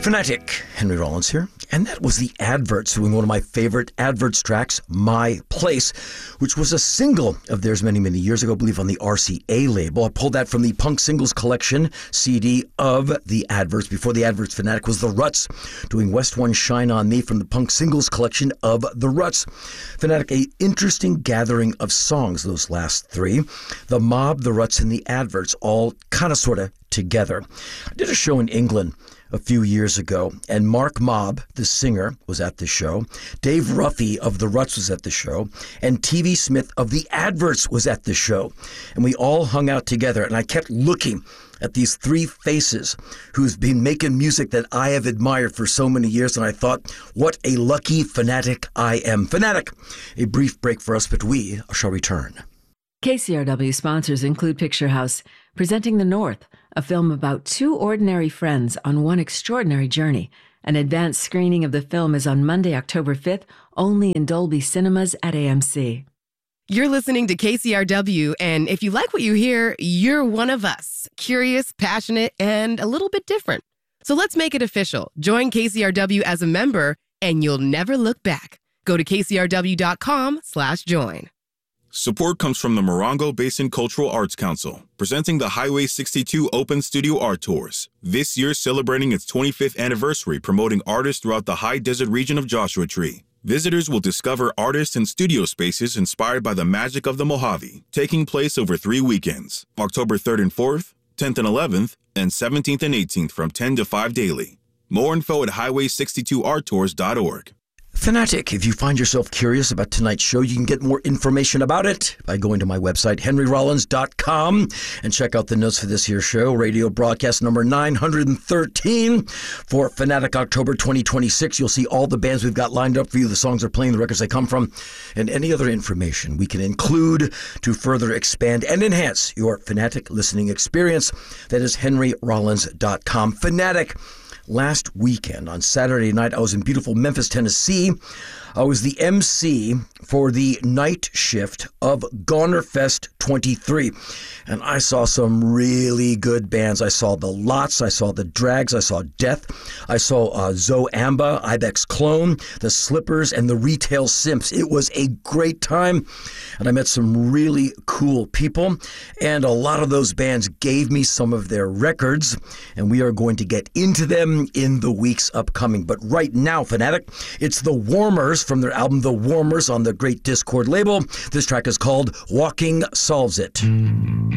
Fanatic, Henry Rollins here, and that was the Adverts doing one of my favorite Adverts tracks, My Place, which was a single of theirs many, many years ago, I believe on the RCA label. I pulled that from the Punk Singles Collection CD of the Adverts. Before the Adverts, Fanatic was the Ruts doing West One Shine On Me from the Punk Singles Collection of the Ruts. Fanatic, a interesting gathering of songs, those last three. The Mob, the Ruts, and the Adverts all kind of sort of together. I did a show in England a few years ago, and Mark Mobb, the singer, was at the show. Dave Ruffy of the Ruts was at the show, and TV Smith of the Adverts was at the show. And we all hung out together, and I kept looking at these three faces who's been making music that I have admired for so many years, and I thought, what a lucky fanatic I am. Fanatic, a brief break for us, but we shall return. KCRW sponsors include Picture House, presenting The North, a film about two ordinary friends on one extraordinary journey. An advanced screening of the film is on Monday, October 5th, only in Dolby Cinemas at AMC. You're listening to KCRW, and if you like what you hear, you're one of us. Curious, passionate, and a little bit different. So let's make it official. Join KCRW as a member, and you'll never look back. Go to kcrw.com/join. Support comes from the Morongo Basin Cultural Arts Council, presenting the Highway 62 Open Studio Art Tours. This year celebrating its 25th anniversary, promoting artists throughout the high desert region of Joshua Tree. Visitors will discover artists and studio spaces inspired by the magic of the Mojave, taking place over 3 weekends, October 3rd and 4th, 10th and 11th, and 17th and 18th from 10 to 5 daily. More info at highway62arttours.org. Fanatic, if you find yourself curious about tonight's show, you can get more information about it by going to my website, henryrollins.com, and check out the notes for this here show, radio broadcast number 913 for Fanatic October 2026. You'll see all the bands we've got lined up for you, the songs they're playing, the records they come from, and any other information we can include to further expand and enhance your Fanatic listening experience. That is henryrollins.com. Fanatic. Last weekend, on Saturday night, I was in beautiful Memphis, Tennessee. I was the MC for the night shift of Gonerfest 23. And I saw some really good bands. I saw the Lots, I saw the Drags, I saw Death, I saw Zoamba, Ibex Clone, the Slippers, and the Retail Simps. It was a great time, and I met some really cool people. And a lot of those bands gave me some of their records, and we are going to get into them in the weeks upcoming. But right now, Fanatic, it's the Warmers from their album The Warmers on the Great Discord label. This track is called Walking Solves It.